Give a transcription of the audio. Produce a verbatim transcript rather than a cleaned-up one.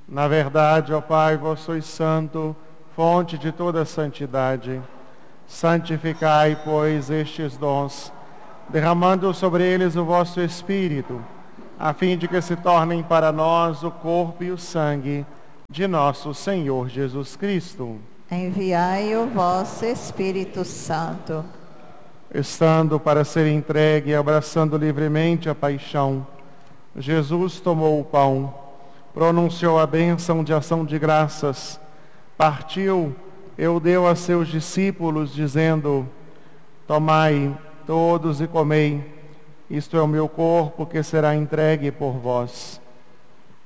Na verdade, ó Pai, vós sois santo, fonte de toda santidade. Santificai, pois, estes dons, derramando sobre eles o vosso Espírito, a fim de que se tornem para nós o corpo e o sangue de nosso Senhor Jesus Cristo. Enviai o vosso Espírito Santo. Estando para ser entregue e abraçando livremente a paixão, Jesus tomou o pão, pronunciou a bênção de ação de graças, partiu e o deu a seus discípulos, dizendo: tomai todos e comei, isto é o meu corpo que será entregue por vós.